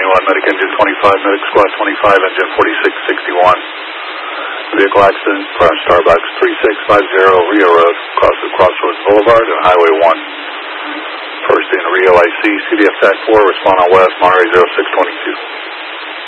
71, Medic Engine 25, Medic Squad 25, Engine 4661. Vehicle accident, front of Starbucks 3650 Rio Road, Crossroads Boulevard and Highway 1. First in Rio IC, CDF TAC 4, respond on West, Monterey 0622.